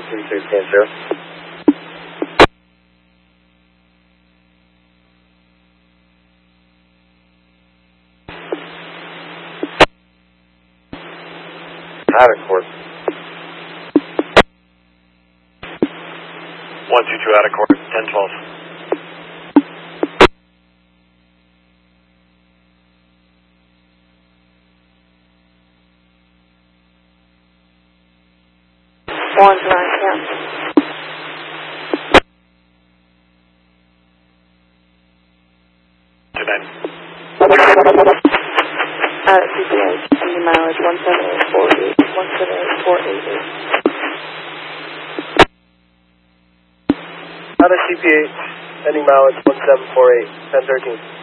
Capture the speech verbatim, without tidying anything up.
three three scan zero. Out of course. one two two out of court, ten twelve. One to nine, yeah. Two nine. Out at C P H, ending mileage one seven eight four eight, one seven eight four eight eight. Out of C P H, ending mileage one seven four eight, ten thirteen.